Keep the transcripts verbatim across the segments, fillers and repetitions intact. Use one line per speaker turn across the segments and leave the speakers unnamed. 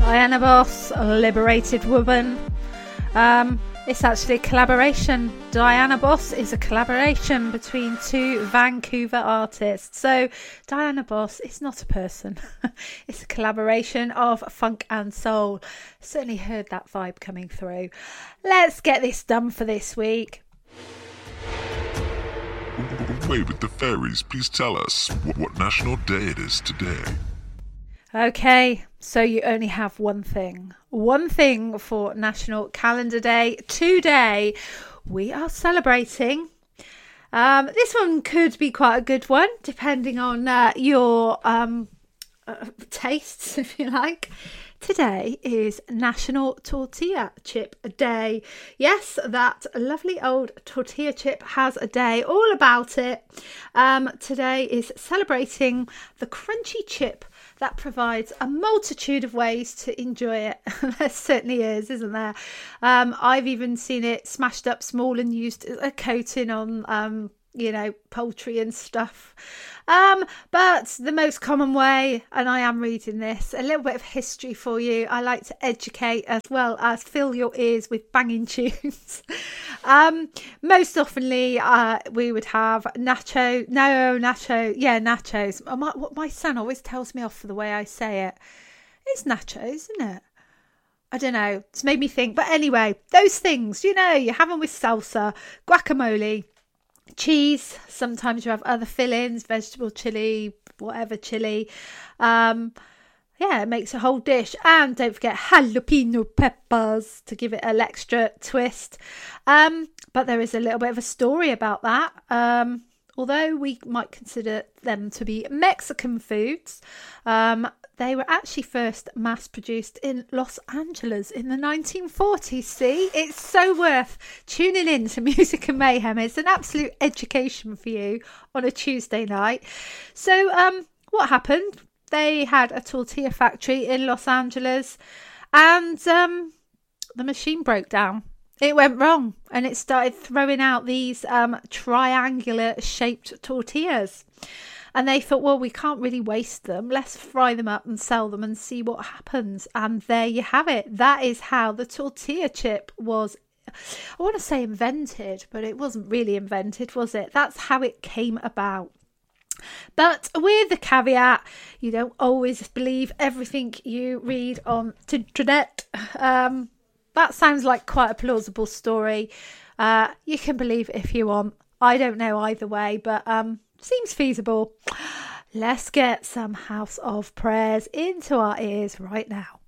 Diana Ross, Liberated Woman. Um, it's actually a collaboration. Diana Ross is a collaboration between two Vancouver artists. So Diana Ross is not a person. It's a collaboration of funk and soul. Certainly heard that vibe coming through. Let's get this done for this week.
Wait, with the fairies, please tell us what, what national day it is today.
Okay, so you only have one thing. One thing for National Calendar Day. Today, we are celebrating. Um, this one could be quite a good one, depending on uh, your um, uh, tastes, if you like. Today is National Tortilla Chip Day. Yes, that lovely old tortilla chip has a day all about it. Um, today is celebrating the crunchy chip that provides a multitude of ways to enjoy it. There certainly is, isn't there? Um, I've even seen it smashed up small and used as a coating on, um, you know, poultry and stuff. Um, but the most common way, and I am reading this, a little bit of history for you. I like to educate as well as fill your ears with banging tunes. um, most oftenly, uh, we would have nacho, no, nacho, yeah, nachos. My, my son always tells me off for the way I say it. It's nachos, isn't it? I don't know. It's made me think. But anyway, those things, you know, you have them with salsa, guacamole, cheese. Sometimes you have other fillings, vegetable chili, whatever chili. Um, yeah, it makes a whole dish. And don't forget jalapeno peppers to give it an extra twist. Um, but there is a little bit of a story about that. Um, although we might consider them to be Mexican foods, um, they were actually first mass produced in Los Angeles in the nineteen forties. See, it's so worth tuning in to Music and Mayhem. It's an absolute education for you on a Tuesday night. So um, what happened? They had a tortilla factory in Los Angeles and um, the machine broke down. It went wrong and it started throwing out these um, triangular shaped tortillas. And they thought, well, we can't really waste them. Let's fry them up and sell them and see what happens. And there you have it. That is how the tortilla chip was, I want to say invented, but it wasn't really invented, was it? That's how it came about. But with the caveat, you don't always believe everything you read on the internet. Um, that sounds like quite a plausible story. Uh, you can believe it if you want. I don't know either way, but um, seems feasible. Let's get some House of Prayers into our ears right now.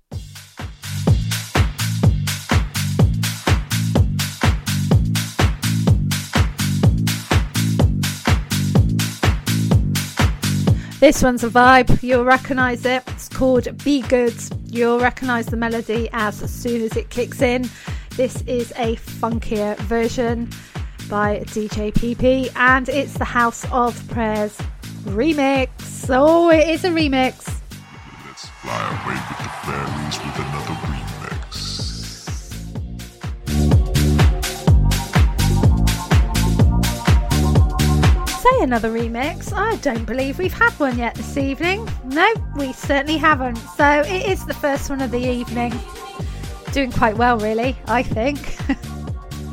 This one's a vibe. You'll recognise it. It's called Be Good. You'll recognise the melody as soon as it kicks in. This is a funkier version by D J P P and it's the House of Prayers remix. Oh, it is a remix.
Let's fly away with the fairies with another remix.
Say another remix? I don't believe we've had one yet this evening. No, we certainly haven't. So it is the first one of the evening. Doing quite well, really, I think.